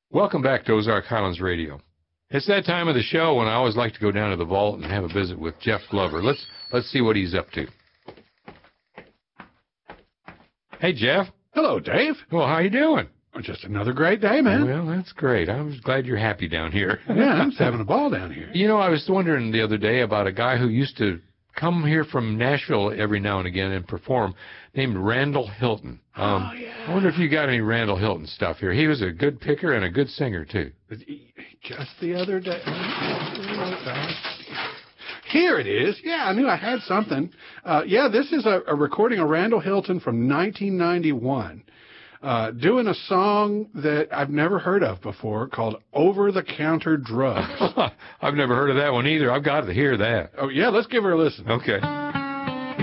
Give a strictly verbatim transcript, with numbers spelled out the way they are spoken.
Welcome back to Ozark Highlands Radio. It's that time of the show when I always like to go down to the vault and have a visit with Jeff Glover. Let's let's see what he's up to. Hey, Jeff. Hello, Dave. Well, how you doing? Just another great day, man. Well, that's great. I'm glad you're happy down here. Yeah, I'm just having a ball down here. You know, I was wondering the other day about a guy who used to come here from Nashville every now and again and perform, named Randall Hilton. Um, oh, yeah. I wonder if you got any Randall Hilton stuff here. He was a good picker and a good singer, too. Just the other day. Here it is. Yeah, I knew I had something. Uh, yeah, this is a, a recording of Randall Hilton from nineteen ninety-one, uh, doing a song that I've never heard of before called Over-the-Counter Drugs. I've never heard of that one either. I've got to hear that. Oh, yeah, let's give her a listen. Okay.